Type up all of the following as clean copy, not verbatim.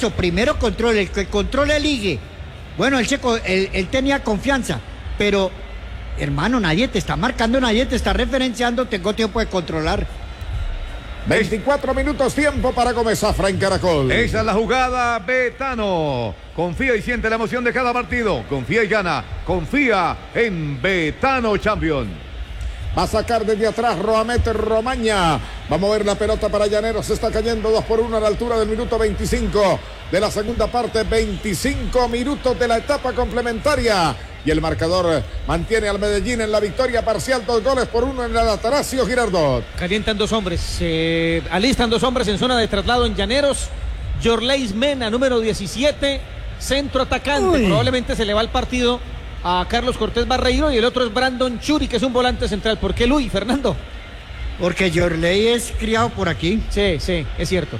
eso, primero control, el que controle ligue. Bueno, el Checo, él tenía confianza, pero, hermano, nadie te está marcando, nadie te está referenciando, tengo tiempo de controlar. 24 minutos tiempo para Gómez Zafra en Caracol. Esa es la jugada, Betano. Confía y siente la emoción de cada partido. Confía y gana. Confía en Betano Champion. Va a sacar desde atrás Roamet Romaña. Va a mover la pelota para Llaneros. Se está cayendo 2-1 a la altura del minuto 25 de la segunda parte. 25 minutos de la etapa complementaria. Y el marcador mantiene al Medellín en la victoria parcial, 2-1 en el Atanasio Girardot. Calientan dos hombres, alistan dos hombres en zona de traslado en Llaneros. Yorleis Mena, número 17, centro atacante. Uy. Probablemente se le va el partido a Carlos Cortés Barreiro y el otro es Brandon Churi, que es un volante central. ¿Por qué Luis, Fernando? Porque Yorley es criado por aquí. Sí, es cierto.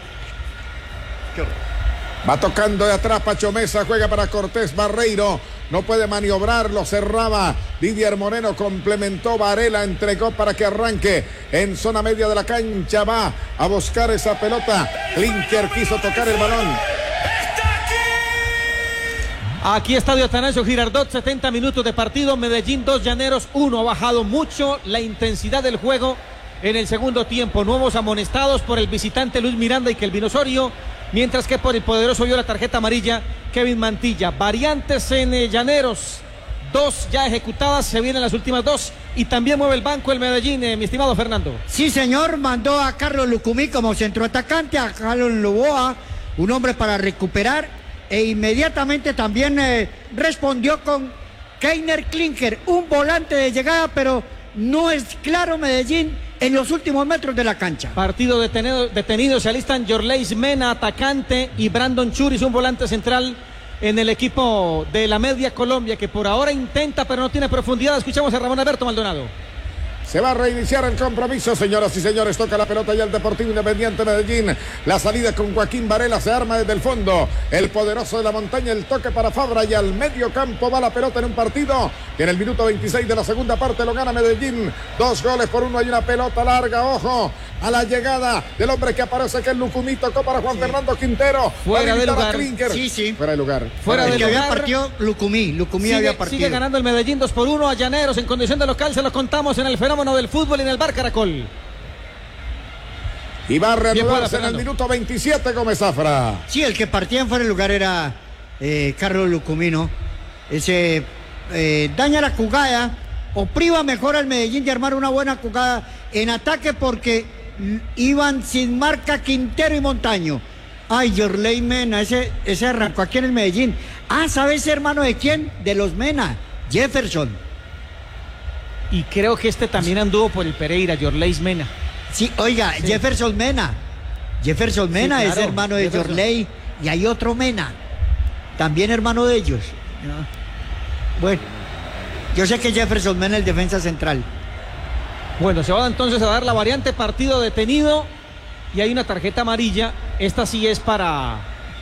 Va tocando de atrás Pacho Mesa, juega para Cortés Barreiro. No puede maniobrar, lo cerraba Didier Moreno, complementó Varela, entregó para que arranque en zona media de la cancha, va a buscar esa pelota. Klinker quiso tocar el balón. Aquí Estadio Atanasio Girardot, 70 minutos de partido, Medellín 2, Llaneros 1. Ha bajado mucho la intensidad del juego en el segundo tiempo. Nuevos amonestados por el visitante Luis Miranda y Kelvin Osorio, mientras que por el poderoso vio la tarjeta amarilla Kevin Mantilla. Variantes en Llaneros, 2 ya ejecutadas, se vienen las últimas 2 y también mueve el banco el Medellín, mi estimado Fernando. Sí, señor, mandó a Carlos Lucumí como centroatacante, a Carlos Loboa, un hombre para recuperar, e inmediatamente también respondió con Keiner Klinker, un volante de llegada, pero no es claro Medellín en los últimos metros de la cancha. Partido detenido, se alistan Yorleis Mena, atacante, y Brandon Churis, un volante central en el equipo de la Media Colombia, que por ahora intenta, pero no tiene profundidad. Escuchamos a Ramón Alberto Maldonado. Se va a reiniciar el compromiso, señoras y señores. Toca la pelota ya el Deportivo Independiente Medellín. La salida con Joaquín Varela, se arma desde el fondo. El poderoso de la montaña, el toque para Fabra y al medio campo va la pelota en un partido que en el minuto 26 de la segunda parte lo gana Medellín. 2-1. Hay una pelota larga, ojo, a la llegada del hombre que aparece, que es Lucumí. Tocó para Juan Fernando Quintero. Fuera de lugar. Sí. Fuera de lugar. Fuera de lugar. Había partido Lucumí había partido. Sigue ganando el Medellín 2-1 a Llaneros en condición de local. Se lo contamos en el fenómeno del fútbol y en el Bar Caracol. Y va a reanudarse en el minuto 27 Gómez Zafra. Sí, el que partía en fuera de lugar era Carlos Lucumino. Ese daña la jugada o priva mejor al Medellín de armar una buena jugada en ataque, porque iban sin marca Quintero y Montaño. Ay, Yorley Mena, ese arrancó aquí en el Medellín. ¿Sabes, hermano de quién? De los Mena, Jefferson. Y creo que este también anduvo por el Pereira, Yorleis Mena. Sí, oiga, sí. Jefferson Mena sí, claro, es hermano de Yorley, y hay otro Mena, también hermano de ellos. Bueno, yo sé que Jefferson Mena es el defensa central. Bueno, se va entonces a dar la variante, partido detenido, y hay una tarjeta amarilla. Esta sí es para...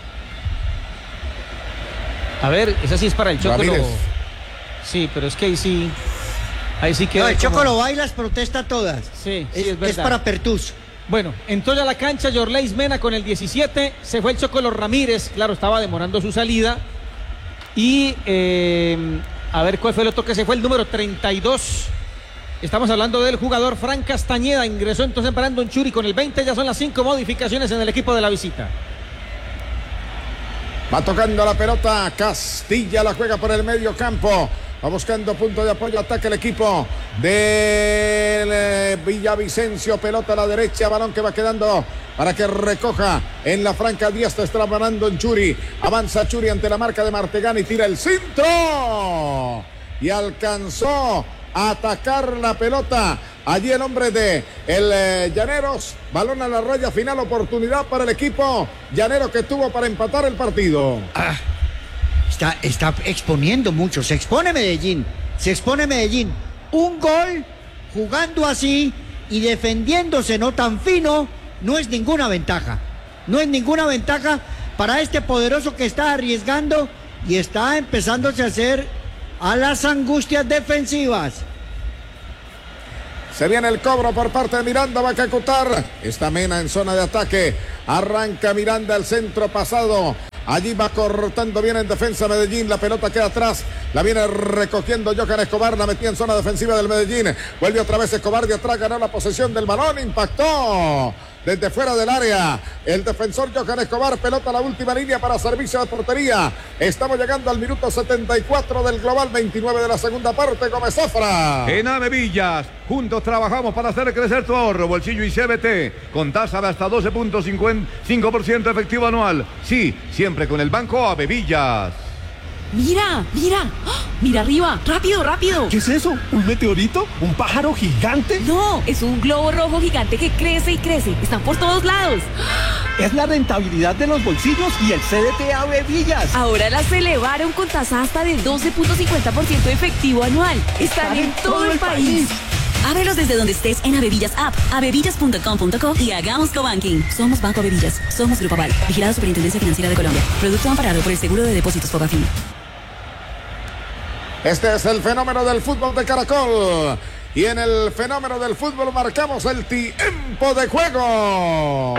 A ver, esa sí es para el Chocolo. Sí, pero es que ahí sí queda. No, el Chocolo bailas, protesta todas. Sí, es verdad. Es para Pertus. Bueno, entró ya a la cancha Yorleis Mena con el 17. Se fue el Chocolo Ramírez. Claro, estaba demorando su salida. Y a ver cuál fue el otro que se fue, el número 32. Estamos hablando del jugador Fran Castañeda. Ingresó entonces Brandon Churi con el 20. Ya son las 5 modificaciones en el equipo de la visita. Va tocando la pelota Castilla, la juega por el medio campo. Va buscando punto de apoyo, ataca el equipo del Villavicencio. Pelota a la derecha, balón que va quedando para que recoja en la franca diestra. Está parando en Churi. Avanza Churi ante la marca de Martegani, tira el centro y alcanzó a atacar la pelota. Allí el hombre de el Llaneros, balón a la raya final, oportunidad para el equipo llanero que tuvo para empatar el partido. Está exponiendo mucho, se expone Medellín. Un gol jugando así y defendiéndose no tan fino no es ninguna ventaja. Para este poderoso que está arriesgando y está empezándose a hacer a las angustias defensivas. Se viene el cobro por parte de Miranda, va a ejecutar. Está Mena en zona de ataque. Arranca Miranda al centro pasado Allí va cortando bien en defensa Medellín. La pelota queda atrás. La viene recogiendo Johan Escobar. La metía en zona defensiva del Medellín. Vuelve otra vez Escobar de atrás. Ganó la posesión del balón. Impactó desde fuera del área el defensor Johan Escobar. Pelota a la última línea para servicio de portería. Estamos llegando al minuto 74 del global, 29 de la segunda parte. Gómez Zafra. En Avevillas, juntos trabajamos para hacer crecer tu ahorro, bolsillo y CBT con tasa de hasta 12.5% efectivo anual. Sí, siempre con el Banco Avevillas. Mira, mira, ¡oh! Mira arriba, rápido, rápido. ¿Qué es eso? ¿Un meteorito? ¿Un pájaro gigante? No, es un globo rojo gigante que crece y crece. Están por todos lados. Es la rentabilidad de los bolsillos y el CDT Avevillas. Ahora las elevaron con tasa hasta del 12.50% efectivo anual. Están en todo el país. Ábrelos desde donde estés en Avevillas App, avevillas.com.co y hagamos cobanking. Somos Banco Avevillas, somos Grupo Aval, vigilado Superintendencia Financiera de Colombia. Producto amparado por el Seguro de Depósitos Fogafín. Este es el fenómeno del fútbol de Caracol. Y en el fenómeno del fútbol marcamos el tiempo de juego.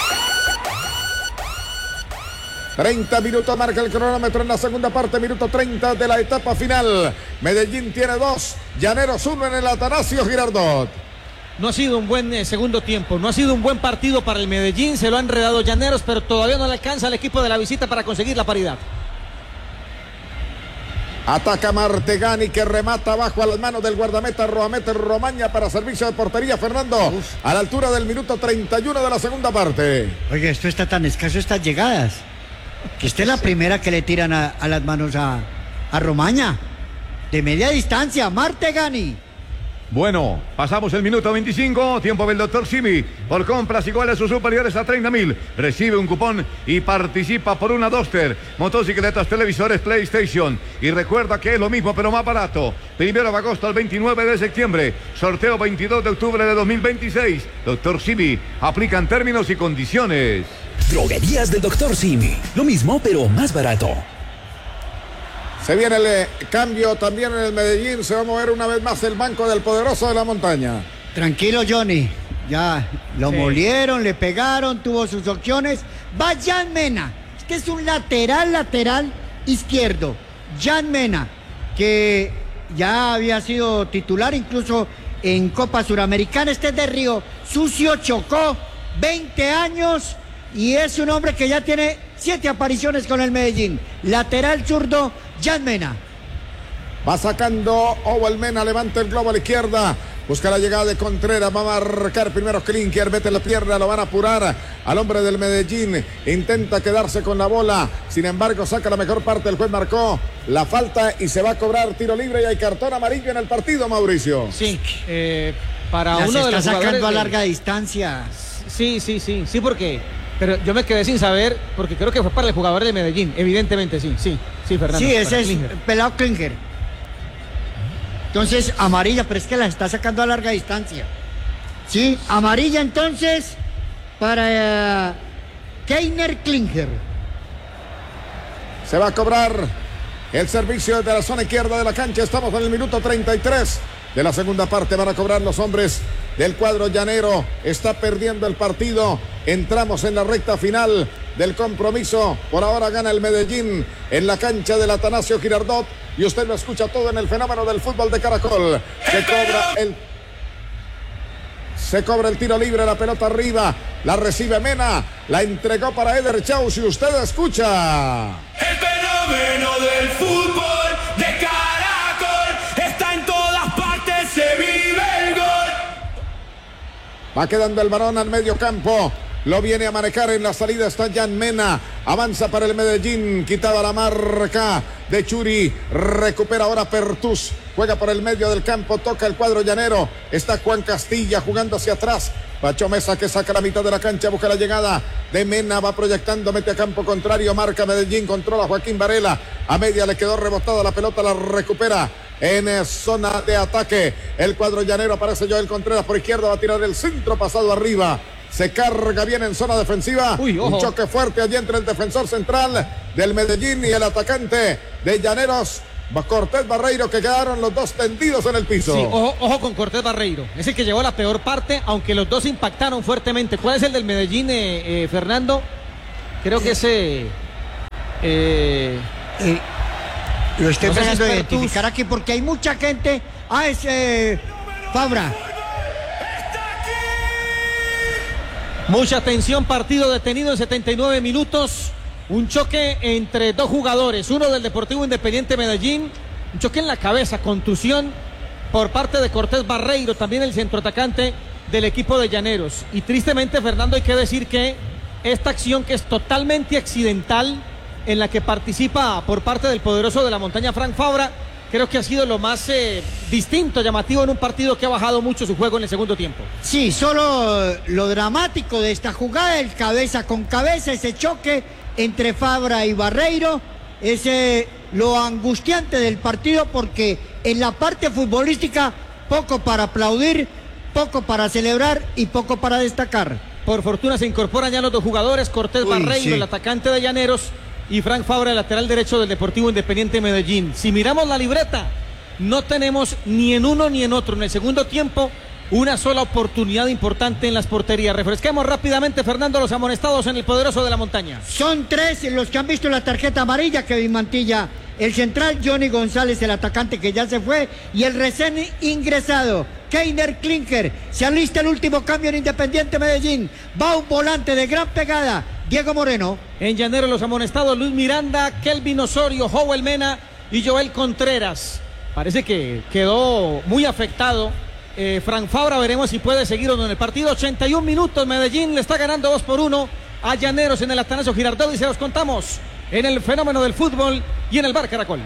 30 minutos marca el cronómetro en la segunda parte, minuto 30 de la etapa final. Medellín tiene 2, Llaneros 1 en el Atanasio Girardot. No ha sido un buen segundo tiempo, no ha sido un buen partido para el Medellín, se lo ha enredado Llaneros, pero todavía no le alcanza al equipo de la visita para conseguir la paridad. Ataca Martegani, que remata abajo a las manos del guardameta Roamete Romaña para servicio de portería. Fernando, a la altura del minuto 31 de la segunda parte. Oye, esto está tan escaso, estas llegadas, que esta es la primera que le tiran a las manos a Romaña. De media distancia, Martegani. Bueno, pasamos el minuto 25, tiempo del Dr. Simi. Por compras iguales o superiores a 30.000, recibe un cupón y participa por una Duster, motocicletas, televisores, PlayStation. Y recuerda que es lo mismo pero más barato. 1 de agosto al 29 de septiembre, sorteo 22 de octubre de 2026. Dr. Simi, aplican términos y condiciones. Droguerías del Dr. Simi, lo mismo pero más barato. Se viene el cambio también en el Medellín. Se va a mover una vez más el banco del poderoso de la montaña. Tranquilo, Johnny. Ya lo molieron, le pegaron, tuvo sus opciones. Va Jan Mena. Este es un lateral izquierdo. Jan Mena, que ya había sido titular incluso en Copa Suramericana. Este es de Río Sucio, Chocó, 20 años. Y es un hombre que ya tiene 7 apariciones con el Medellín. Lateral zurdo, Jan Mena. Va sacando Owell Mena, levanta el globo a la izquierda. Busca la llegada de Contreras, va a marcar primero Klinker, mete la pierna, lo van a apurar al hombre del Medellín. Intenta quedarse con la bola, sin embargo saca la mejor parte. El juez marcó la falta y se va a cobrar tiro libre y hay cartón amarillo en el partido, Mauricio. Sí, para Las uno de está los sacando jugadores a larga distancia. Sí, porque... Pero yo me quedé sin saber, porque creo que fue para el jugador de Medellín. Evidentemente, sí, Fernando. Sí, ese es Klinger. pelado Klinger. Entonces, amarilla, pero es que la está sacando a larga distancia. Sí, amarilla entonces para Keiner Klinger. Se va a cobrar el servicio desde la zona izquierda de la cancha. Estamos en el minuto 33 de la segunda parte. Van a cobrar los hombres del cuadro llanero. Está perdiendo el partido. Entramos en la recta final del compromiso. Por ahora gana el Medellín en la cancha del Atanasio Girardot. Y usted lo escucha todo en el fenómeno del fútbol de Caracol. Se cobra el tiro libre, la pelota arriba. La recibe Mena. La entregó para Eder Chau. Si usted escucha. El fenómeno del fútbol de Caracol está en todas partes, se vive el gol. Va quedando el balón al medio campo. Lo viene a manejar en la salida. Está Jan Mena. Avanza para el Medellín. Quitaba la marca de Churi. Recupera ahora Pertus. Juega por el medio del campo. Toca el cuadro llanero. Está Juan Castilla jugando hacia atrás. Pacho Mesa que saca la mitad de la cancha. Busca la llegada de Mena. Va proyectando. Mete a campo contrario. Marca Medellín. Controla Joaquín Varela. A media le quedó rebotada la pelota. La recupera en zona de ataque. El cuadro llanero. Aparece Joel Contreras por izquierda. Va a tirar el centro pasado arriba. Se carga bien en zona defensiva. Un choque fuerte allí entre el defensor central del Medellín y el atacante de Llaneros, Cortés Barreiro, que quedaron los dos tendidos en el piso. Sí, ojo con Cortés Barreiro. Es el que llevó la peor parte, aunque los dos impactaron fuertemente. ¿Cuál es el del Medellín, Fernando? Creo que ese... Lo estoy No sé si tratando es de Pertus. identificar aquí porque hay mucha gente. Es Fabra. Mucha tensión, partido detenido en 79 minutos. Un choque entre dos jugadores, uno del Deportivo Independiente Medellín, un choque en la cabeza, contusión por parte de Cortés Barreiro, también el centroatacante del equipo de Llaneros. Y tristemente, Fernando, hay que decir que esta acción, que es totalmente accidental, en la que participa por parte del poderoso de la montaña Frank Fabra, creo que ha sido lo más distinto, llamativo en un partido que ha bajado mucho su juego en el segundo tiempo. Sí, solo lo dramático de esta jugada, el cabeza con cabeza, ese choque entre Fabra y Barreiro, es lo angustiante del partido, porque en la parte futbolística poco para aplaudir, poco para celebrar y poco para destacar. Por fortuna se incorporan ya los dos jugadores, Cortés Barreiro, sí, el atacante de Llaneros, y Frank Fabra, el lateral derecho del Deportivo Independiente Medellín. Si miramos la libreta, no tenemos ni en uno ni en otro en el segundo tiempo una sola oportunidad importante en las porterías. Refresquemos rápidamente, Fernando, los amonestados en el poderoso de la montaña. Son 3 los que han visto la tarjeta amarilla: Kevin Mantilla, el central; Johnny González, el atacante que ya se fue; y el recién ingresado, Keiner Klinker. Se alista el último cambio en Independiente Medellín. Va un volante de gran pegada, Diego Moreno. En Llaneros los amonestados: Luis Miranda, Kelvin Osorio, Joel Mena y Joel Contreras. Parece que quedó muy afectado Frank Fabra. Veremos si puede seguir o no en el partido. 81 minutos, Medellín le está ganando 2-1 a Llaneros en el Atanasio Girardot, y se los contamos en el fenómeno del fútbol y en el Bar Caracol.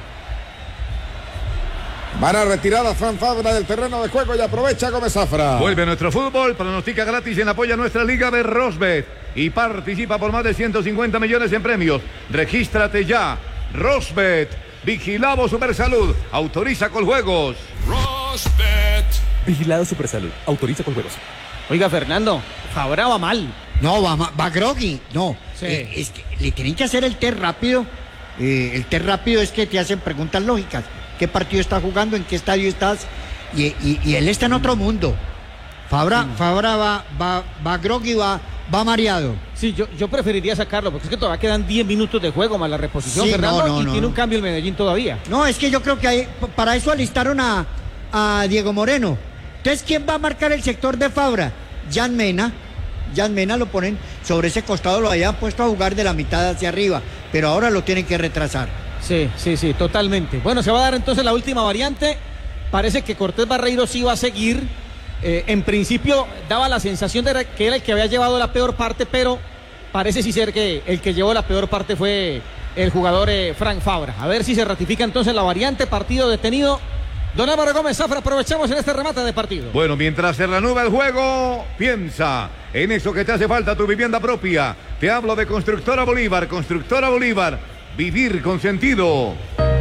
Van a retirar a Frank Fabra del terreno de juego y aprovecha Gómez Zafra. Vuelve nuestro fútbol, pronostica gratis en apoyo a nuestra liga de Rosbet y participa por más de 150 millones en premios. Regístrate ya. Rosbet, vigilado Supersalud, autoriza con juegos. Rosbet. Vigilado Supersalud. Autoriza con juegos. Oiga, Fernando, Fabra va mal. No, va groggy. No, Sí. es que le tienen que hacer el test rápido. El test rápido es que te hacen preguntas lógicas. ¿Qué partido estás jugando? ¿En qué estadio estás? Y él está en otro mundo. Fabra va groggy, va mareado. Sí, yo preferiría sacarlo, porque es que todavía quedan 10 minutos de juego más la reposición, Sí, Fernando, no, y no, tiene no. un cambio el Medellín todavía. No, es que yo creo que para eso alistaron a Diego Moreno. Entonces, ¿quién va a marcar el sector de Fabra? Jan Mena. Jan Mena lo ponen sobre ese costado, lo habían puesto a jugar de la mitad hacia arriba, pero ahora lo tienen que retrasar. Sí, totalmente. Bueno, se va a dar entonces la última variante. Parece que Cortés Barreiro sí va a seguir. En principio daba la sensación de que era el que había llevado la peor parte, pero parece sí ser que el que llevó la peor parte fue el jugador Frank Fabra. A ver si se ratifica entonces la variante. Partido detenido. Don Álvaro Gómez Zafra, aprovechamos en este remate de partido. Bueno, mientras se reanuda el juego, piensa en eso que te hace falta, tu vivienda propia. Te hablo de Constructora Bolívar. Constructora Bolívar, vivir con sentido.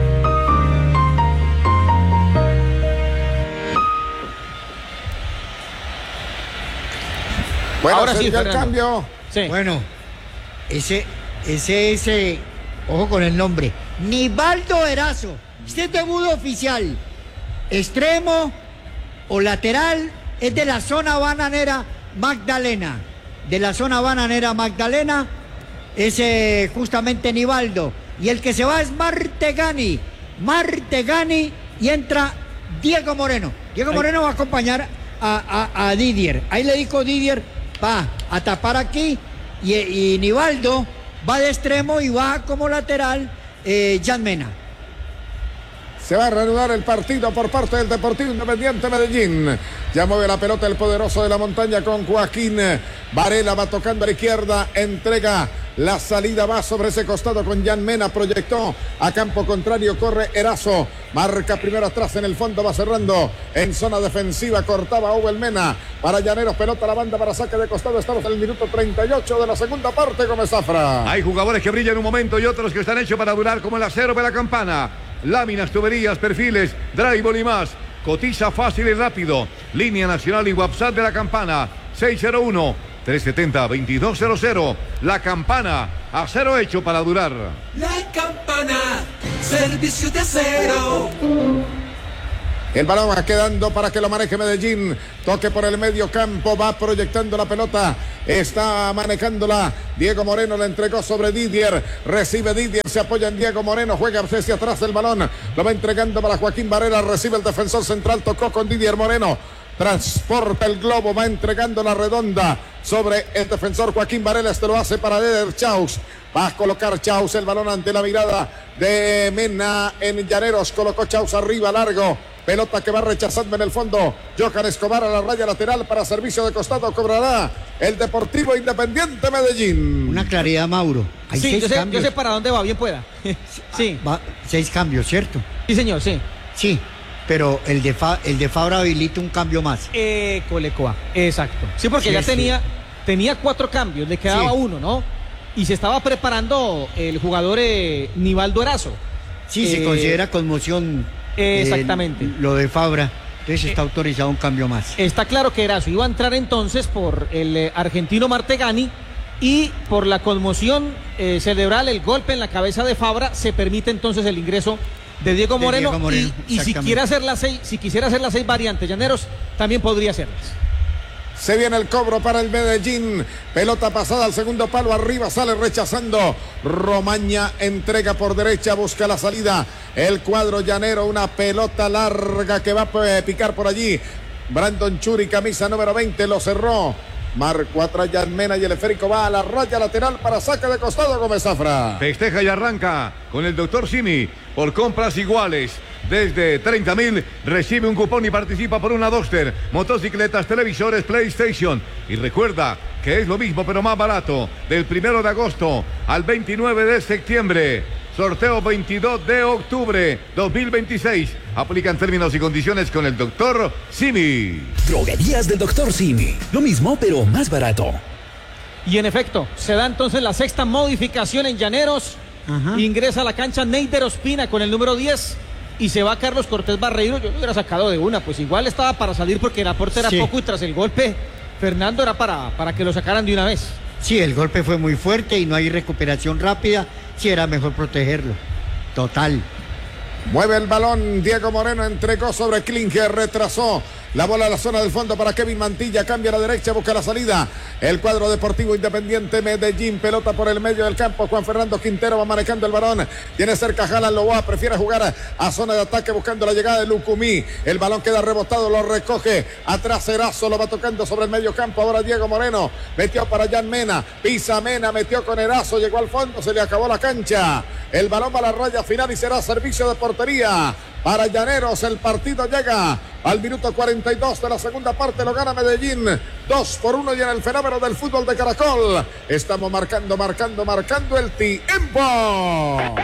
Bueno, Ahora sí, el Fernando. cambio. Sí. Bueno, ese, ojo con el nombre, Nivaldo Erazo. Este es debut oficial. Extremo o lateral, es de la zona bananera Magdalena. De la zona bananera Magdalena es justamente Nivaldo. Y el que se va es Martegani. Y entra Diego Moreno. Diego Moreno va a acompañar a Didier. Ahí le dijo Didier, va a tapar aquí. Y Nivaldo va de extremo y va como lateral Jan Mena. Se va a reanudar el partido por parte del Deportivo Independiente Medellín. Ya mueve la pelota el poderoso de la montaña con Joaquín Varela. Va tocando a la izquierda. Entrega la salida. Va sobre ese costado con Jan Mena. Proyectó a campo contrario. Corre Erazo. Marca primero atrás en el fondo. Va cerrando en zona defensiva. Cortaba Joel Mena. Para Llaneros. Pelota a la banda para saque de costado. Estamos en el minuto 38 de la segunda parte. Gómez Zafra. Hay jugadores que brillan un momento y otros que están hechos para durar, como el acero de la campana. Láminas, tuberías, perfiles, drywall y más. Cotiza fácil y rápido. Línea nacional y WhatsApp de la campana. 601-370-2200. La campana. Acero hecho para durar. La campana, servicio de acero. El balón va quedando para que lo maneje Medellín. Toque por el medio campo. Va proyectando la pelota. Está manejándola. Diego Moreno la entregó sobre Didier. Recibe Didier. Se apoya en Diego Moreno. Juega hacia atrás el balón. Lo va entregando para Joaquín Varela. Recibe el defensor central. Tocó con Didier Moreno. Transporta el globo. Va entregando la redonda sobre el defensor Joaquín Varela. Este lo hace para Eder Chaus. Va a colocar Chaus el balón ante la mirada de Mena en Llaneros. Colocó Chaus arriba, largo. Pelota que va rechazando en el fondo. Johan Escobar a la raya lateral para servicio de costado. Cobrará el Deportivo Independiente Medellín. Una claridad, Mauro. Hay Sí, seis yo cambios. sé para dónde va, bien pueda. Sí, 6 cambios, ¿cierto? sí, señor, sí. Sí, pero el de Fabra habilita un cambio más. Colecoa, exacto. Sí, porque Sí, ya sí. tenía 4 cambios, le quedaba Sí. uno, ¿no? Y se estaba preparando el jugador Nivaldo Erazo. Sí, se considera conmoción. Exactamente. Lo de Fabra. Entonces está autorizado un cambio más. Está claro que Erazo iba a entrar entonces por el argentino Martegani y por la conmoción cerebral, el golpe en la cabeza de Fabra, se permite entonces el ingreso de Diego Moreno. Diego Moreno, y si exactamente. quisiera hacer las 6 variantes, Llaneros, también podría hacerlas. Se viene el cobro para el Medellín. Pelota pasada al segundo palo. Arriba sale rechazando. Romaña entrega por derecha. Busca la salida. El cuadro llanero. Una pelota larga que va a picar por allí. Brandon Churi, camisa número 20. Lo cerró. Marco atrás Mena y el esférico va a la raya lateral para saque de costado Gómez Zafra. Festeja y arranca con el doctor Simi por compras iguales. Desde 30.000 recibe un cupón y participa por una Duster, motocicletas, televisores, PlayStation. Y recuerda que es lo mismo pero más barato. Del 1 de agosto al 29 de septiembre. Sorteo 22 de octubre 2026. Aplican términos y condiciones con el doctor Simi. Droguerías del doctor Simi. Lo mismo, pero más barato. Y en efecto, se da entonces la 6ª modificación en Llaneros. Ajá. Ingresa a la cancha Neider Ospina con el número 10 y se va Carlos Cortés Barreiro. Yo lo hubiera sacado de una, pues igual estaba para salir porque el aporte era Sí. poco y tras el golpe, Fernando era para que lo sacaran de una vez. Sí, el golpe fue muy fuerte y no hay recuperación rápida. Sí, era mejor protegerlo. Total. Mueve el balón, Diego Moreno entregó sobre Klinger, retrasó la bola a la zona del fondo para Kevin Mantilla, cambia a la derecha, busca la salida. El cuadro Deportivo Independiente Medellín, pelota por el medio del campo, Juan Fernando Quintero va manejando el balón, tiene cerca Jalan Loboa, prefiere jugar a zona de ataque buscando la llegada de Lucumí, el balón queda rebotado, lo recoge, atrás Erazo, lo va tocando sobre el medio campo, ahora Diego Moreno, metió para Jan Mena, pisa Mena, metió con Erazo, llegó al fondo, se le acabó la cancha, el balón va a la raya final y será servicio de portería para Llaneros. El partido llega al minuto 42 de la segunda parte, lo gana Medellín 2-1 y en el fenómeno del fútbol de Caracol estamos marcando el tiempo.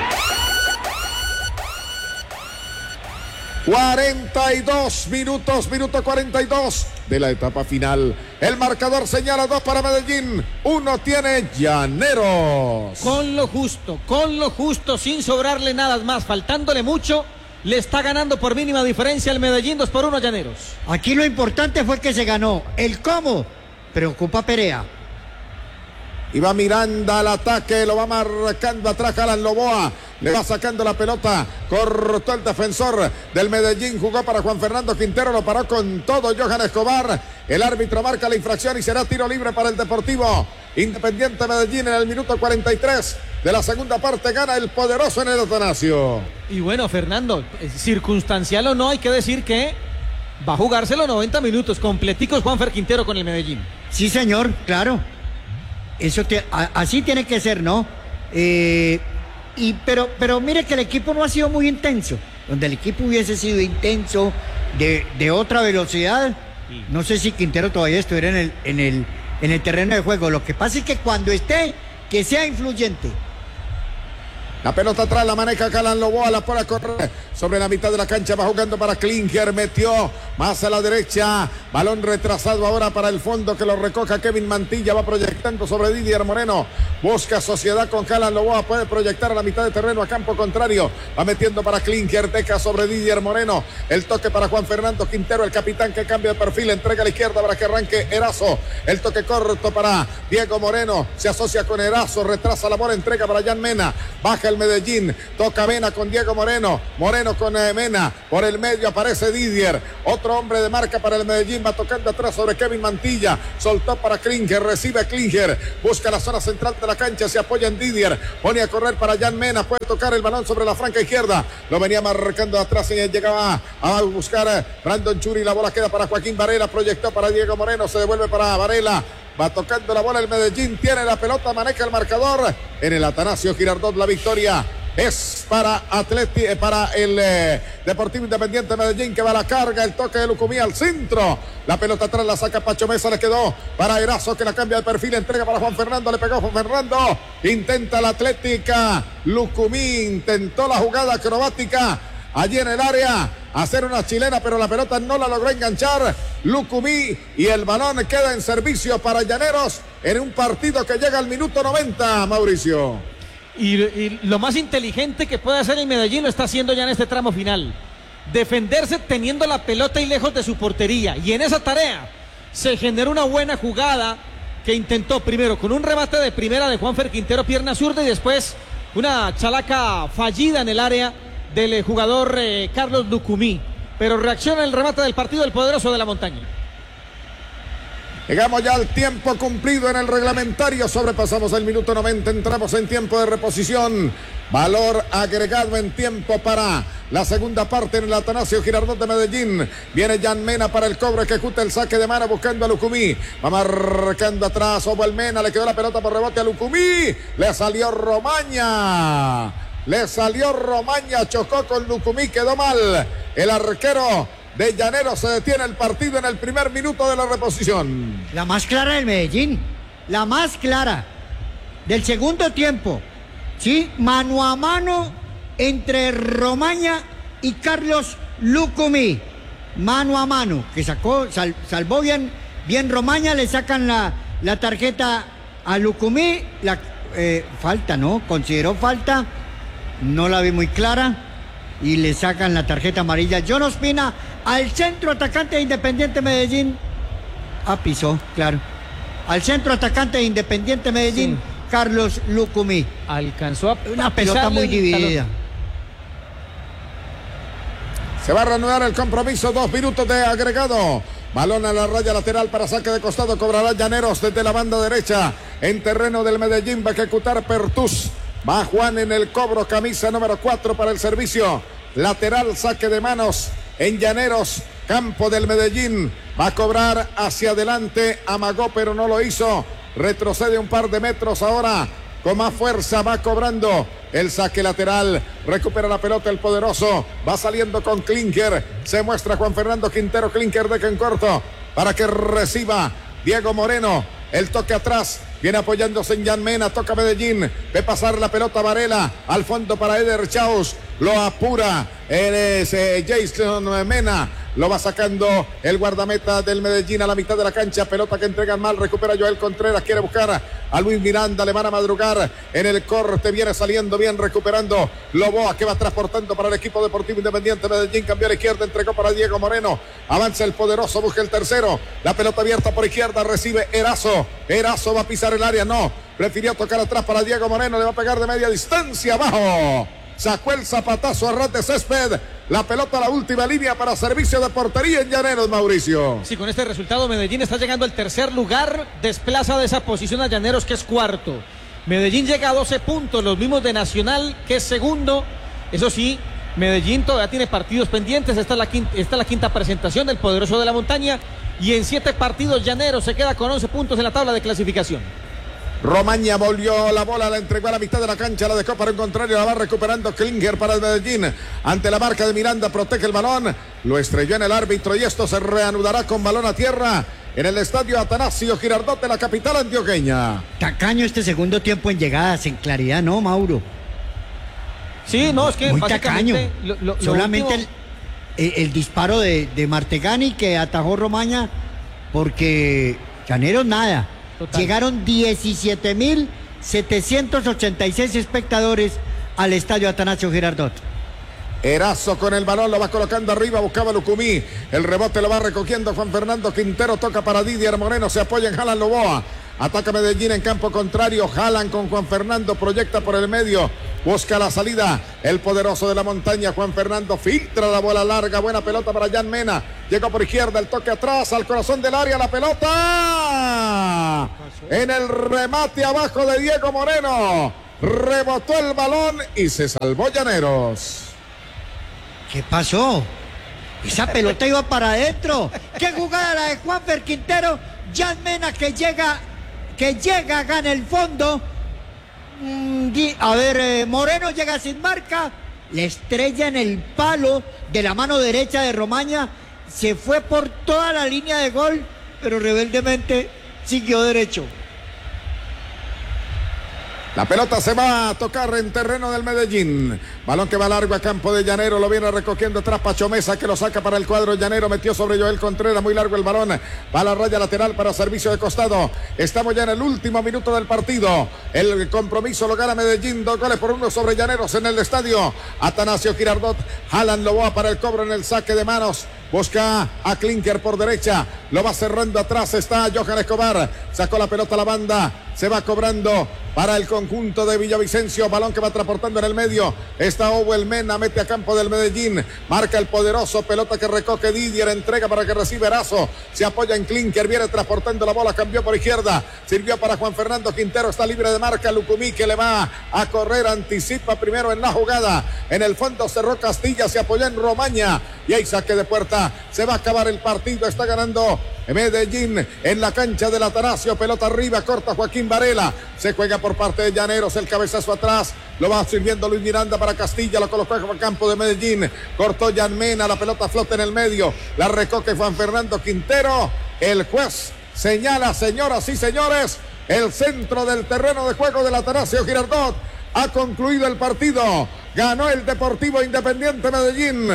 42 minutos, minuto 42 de la etapa final. El marcador señala 2 para Medellín, 1 tiene Llaneros. Con lo justo, sin sobrarle nada más, faltándole mucho, le está ganando por mínima diferencia el Medellín 2-1 Llaneros. Aquí lo importante fue que se ganó. El cómo preocupa a Perea. Y va Miranda al ataque, lo va marcando atrás Alan Loboa, le va sacando la pelota, cortó el defensor del Medellín, jugó para Juan Fernando Quintero, lo paró con todo Johan Escobar, el árbitro marca la infracción y será tiro libre para el Deportivo Independiente Medellín en el minuto 43 de la segunda parte, gana el poderoso en el Atanasio. Y bueno, Fernando, circunstancial o no, hay que decir que va a jugarse los 90 minutos completicos Juanfer Quintero con el Medellín. Sí, señor, claro. Eso así tiene que ser, ¿no? Pero mire que el equipo no ha sido muy intenso. Donde el equipo hubiese sido intenso, de otra velocidad, no sé si Quintero todavía estuviera en el terreno de juego. Lo que pasa es que cuando esté, que sea influyente. La pelota atrás la maneja Calan Loboa, la pone a correr sobre la mitad de la cancha, va jugando para Klinger, metió más a la derecha, balón retrasado ahora para el fondo que lo recoja Kevin Mantilla, va proyectando sobre Didier Moreno, busca sociedad con Calan Loboa, puede proyectar a la mitad de terreno a campo contrario, va metiendo para Klinger, deja sobre Didier Moreno, el toque para Juan Fernando Quintero, el capitán que cambia de perfil, entrega a la izquierda para que arranque Erazo, el toque corto para Diego Moreno, se asocia con Erazo, retrasa la bola, entrega para Jan Mena, baja el el Medellín. Toca Mena con Diego Moreno. Moreno con Mena. Por el medio aparece Didier. Otro hombre de marca para el Medellín. Va tocando atrás sobre Kevin Mantilla. Soltó para Klinger. Recibe Klinger. Busca la zona central de la cancha. Se apoya en Didier. Pone a correr para Jan Mena. Puede tocar el balón sobre la franca izquierda. Lo venía marcando atrás y llegaba a buscar Brandon Churi. La bola queda para Joaquín Varela. Proyectó para Diego Moreno. Se devuelve para Varela. Va tocando la bola el Medellín, tiene la pelota, maneja el marcador. En el Atanasio Girardot la victoria es para el Deportivo Independiente Medellín, que va a la carga, el toque de Lucumí al centro. La pelota atrás la saca Pacho Mesa, le quedó para Erazo, que la cambia de perfil, entrega para Juan Fernando, le pegó Juan Fernando. Intenta la Atlética, Lucumí intentó la jugada acrobática allí en el área, hacer una chilena, pero la pelota no la logró enganchar Lucumí y el balón queda en servicio para Llaneros en un partido que llega al minuto 90, Mauricio. Y lo más inteligente que puede hacer el Medellín lo está haciendo ya en este tramo final. Defenderse teniendo la pelota y lejos de su portería. Y en esa tarea se generó una buena jugada que intentó primero con un remate de primera de Juanfer Quintero, pierna zurda, y después una chalaca fallida en el área del jugador Carlos Lucumí, pero reacciona el remate del partido el poderoso de la montaña. Llegamos ya al tiempo cumplido en el reglamentario, sobrepasamos el minuto 90, entramos en tiempo de reposición, valor agregado en tiempo para la segunda parte en el Atanasio Girardot de Medellín. Viene Jan Mena para el cobro, ejecuta el saque de mano buscando a Lucumí, va marcando atrás Oval Mena, le quedó la pelota por rebote a Lucumí, le salió Romaña. Chocó con Lucumí, quedó mal. El arquero de Llaneros, se detiene el partido en el primer minuto de la reposición. La más clara del Medellín, la más clara del segundo tiempo. Sí, mano a mano entre Romaña y Carlos Lucumí. Mano a mano, que salvó bien Romaña, le sacan la tarjeta a Lucumí. Falta, ¿no? Consideró falta. No la vi muy clara y le sacan la tarjeta amarilla. John Ospina al centro atacante de Independiente Medellín. Pisó, claro. Al centro atacante de Independiente Medellín, sí. Carlos Lucumí. Alcanzó a una pelota muy dividida. Se va a reanudar el compromiso, 2 minutos de agregado. Balón a la raya lateral para saque de costado. Cobrará Llaneros desde la banda derecha. En terreno del Medellín va a ejecutar Pertús. Va Juan en el cobro, camisa número 4 para el servicio. Lateral, saque de manos en Llaneros, campo del Medellín. Va a cobrar hacia adelante, amagó pero no lo hizo. Retrocede un par de metros ahora. Con más fuerza va cobrando el saque lateral. Recupera la pelota el poderoso. Va saliendo con Klinger. Se muestra Juan Fernando Quintero. Klinger deja en corto para que reciba Diego Moreno. El toque atrás. Viene apoyándose en Jan Mena. Toca Medellín. Ve pasar la pelota Varela. Al fondo para Eder Chaus. Lo apura. Jason Mena. Lo va sacando el guardameta del Medellín a la mitad de la cancha. Pelota que entregan mal. Recupera Joel Contreras. Quiere buscar a Luis Miranda. Le van a madrugar en el corte. Viene saliendo bien. Recuperando Loboa, que va transportando para el equipo Deportivo Independiente Medellín. Cambió a la izquierda. Entregó para Diego Moreno. Avanza el poderoso. Busca el tercero. La pelota abierta por izquierda. Recibe Erazo. Erazo va a pisar el área. No. Prefirió tocar atrás para Diego Moreno. Le va a pegar de media distancia. Abajo. Sacó el zapatazo a ras de césped. La pelota a la última línea para servicio de portería en Llaneros, Mauricio. Sí, con este resultado Medellín está llegando al tercer lugar. Desplaza de esa posición a Llaneros, que es cuarto. Medellín llega a 12 puntos, los mismos de Nacional, que es segundo. Eso sí, Medellín todavía tiene partidos pendientes. Esta es la quinta presentación del poderoso de la montaña. Y en 7 partidos Llaneros se queda con 11 puntos en la tabla de clasificación. Romaña volvió la bola, la entregó a la mitad de la cancha, la dejó para un contrario, la va recuperando Klinger para el Medellín. Ante la marca de Miranda, protege el balón, lo estrelló en el árbitro y esto se reanudará con balón a tierra en el estadio Atanasio Girardot de la capital antioqueña. Tacaño este segundo tiempo en llegadas, en claridad, ¿no, Mauro? Sí, no, es que muy tacaño. Solamente último... el disparo de Martegani que atajó Romaña, porque Llaneros nada. Total. Llegaron 17.786 espectadores al estadio Atanasio Girardot. Erazo con el balón, lo va colocando arriba, buscaba Lucumí. El rebote lo va recogiendo Juan Fernando Quintero, toca para Didier Moreno, se apoya en Jalan Loboa. Ataca Medellín en campo contrario. Jalan con Juan Fernando. Proyecta por el medio. Busca la salida. El poderoso de la montaña. Juan Fernando filtra la bola larga. Buena pelota para Jan Mena. Llegó por izquierda. El toque atrás al corazón del área. La pelota. En el remate abajo de Diego Moreno. Rebotó el balón y se salvó Llaneros. ¿Qué pasó? Esa pelota iba para adentro. ¿Qué jugada la de Juanfer Quintero? Jan Mena que llega, gana el fondo. A ver, Moreno llega sin marca. Le estrella en el palo de la mano derecha de Romaña. Se fue por toda la línea de gol, pero rebeldemente siguió derecho. La pelota se va a tocar en terreno del Medellín. Balón que va largo a campo de Llanero. Lo viene recogiendo atrás Pacho Mesa, que lo saca para el cuadro Llanero. Metió sobre Joel Contreras. Muy largo el balón. Va a la raya lateral para servicio de costado. Estamos ya en el último minuto del partido. El compromiso lo gana Medellín. 2-1 sobre Llaneros en el estadio. Atanasio Girardot. Jalan Loboa para el cobro en el saque de manos. Busca a Klinker por derecha. Lo va cerrando atrás. Está Johan Escobar. Sacó la pelota a la banda. Se va cobrando para el conjunto de Villavicencio. Balón que va transportando en el medio. Está Owel Mena. Mete a campo del Medellín. Marca el poderoso. Pelota que recoge Didier. Entrega para que reciba Erazo. Se apoya en Klinker. Viene transportando la bola. Cambió por izquierda. Sirvió para Juan Fernando Quintero. Está libre de marca. Lucumí que le va a correr. Anticipa primero en la jugada. En el fondo cerró Castilla. Se apoya en Romaña. Y hay saque de puerta. Se va a acabar el partido. Está ganando Medellín en la cancha del Atanasio. Pelota arriba. Corta Joaquín Varela. Se juega por parte de Llaneros. El cabezazo atrás. Lo va sirviendo Luis Miranda para Castilla. Lo colocó en campo de Medellín. Cortó Jan Mena. La pelota flota en el medio. La recoge Juan Fernando Quintero. El juez señala, señoras y señores, el centro del terreno de juego del Atanasio Girardot. Ha concluido el partido. Ganó el Deportivo Independiente Medellín.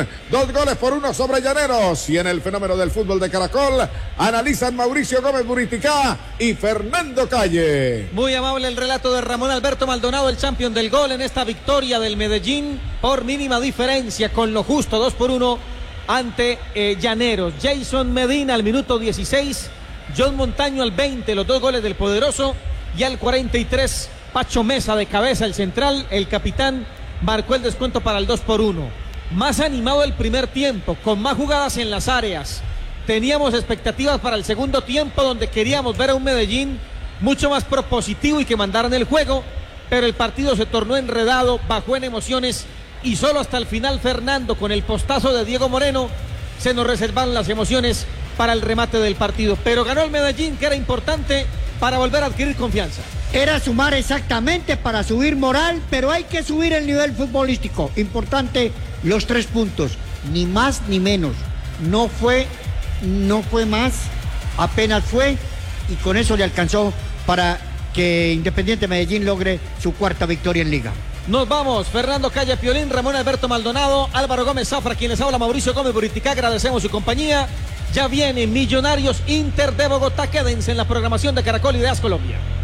2-1 sobre Llaneros. Y en el fenómeno del fútbol de Caracol analizan Mauricio Gómez Buriticá y Fernando Calle. Muy amable el relato de Ramón Alberto Maldonado, el campeón del gol en esta victoria del Medellín por mínima diferencia, con lo justo, 2-1 ante Llaneros. Jason Medina al minuto 16, John Montaño al 20, los dos goles del poderoso, y al 43 Pacho Mesa de cabeza, el central, el capitán, marcó el descuento para el 2-1. Más animado el primer tiempo, con más jugadas en las áreas. Teníamos expectativas para el segundo tiempo, donde queríamos ver a un Medellín mucho más propositivo y que mandaran el juego, pero el partido se tornó enredado, bajó en emociones, y solo hasta el final Fernando, con el postazo de Diego Moreno, se nos reservaron las emociones para el remate del partido. Pero ganó el Medellín, que era importante para volver a adquirir confianza. Era sumar exactamente para subir moral, pero hay que subir el nivel futbolístico. Importante los 3 puntos, ni más ni menos. No fue más, apenas fue, y con eso le alcanzó para que Independiente Medellín logre su 4ª victoria en Liga. Nos vamos, Fernando Calle Piolín, Ramón Alberto Maldonado, Álvaro Gómez Zafra, quienes habla Mauricio Gómez Buriticá, agradecemos su compañía. Ya viene Millonarios Inter de Bogotá, quédense en la programación de Caracol y de AS Colombia.